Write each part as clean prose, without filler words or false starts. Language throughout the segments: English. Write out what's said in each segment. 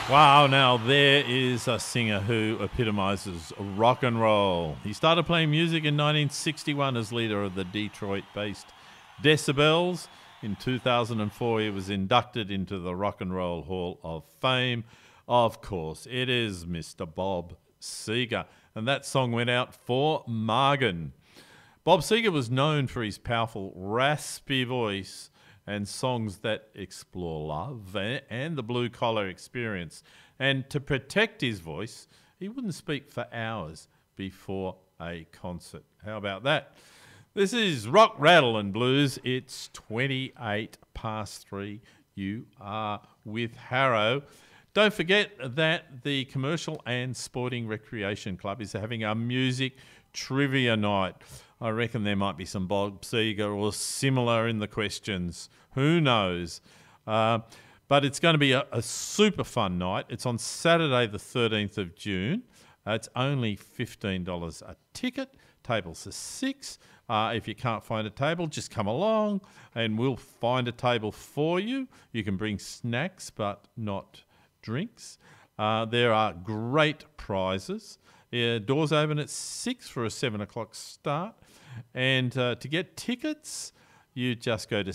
Wow, now there is a singer who epitomizes rock and roll. He started playing music in 1961 as leader of the Detroit-based Decibels. In 2004, he was inducted into the Rock and Roll Hall of Fame. Of course, it is Mr. Bob Seger, and that song went out for Margin. Bob Seger was known for his powerful, raspy voice and songs that explore love and the blue-collar experience. And to protect his voice, he wouldn't speak for hours before a concert. How about that? This is Rock, Rattle and Blues. It's 28 past 3. You are with Harrow. Don't forget that the Commercial and Sporting Recreation Club is having a music trivia night. I reckon there might be some Bob Seger or similar in the questions. Who knows? But it's going to be a super fun night. It's on Saturday the 13th of June. It's only $15 a ticket. Tables are 6. If you can't find a table, just come along and we'll find a table for you. You can bring snacks but not drinks. There are great prizes. Doors open at 6 for a 7 o'clock start. And to get tickets, you just go to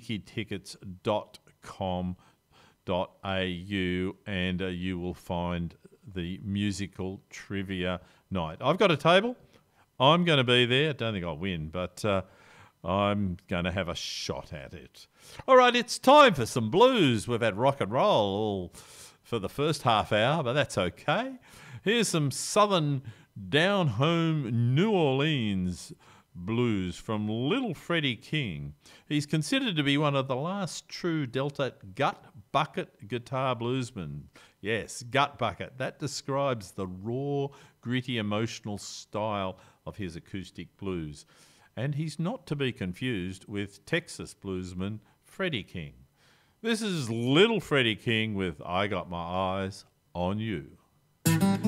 stickytickets.com.au and you will find the musical trivia night. I've got a table. I'm going to be there. I don't think I'll win, but I'm going to have a shot at it. All right, it's time for some blues. We've had rock and roll all for the first half hour, but that's okay. Here's some southern down-home New Orleans blues from Little Freddie King. He's considered to be one of the last true Delta gut bucket guitar bluesmen. Yes, gut bucket. That describes the raw, gritty, emotional style of his acoustic blues. And he's not to be confused with Texas bluesman Freddie King. This is Little Freddie King with I Got My Eyes on You.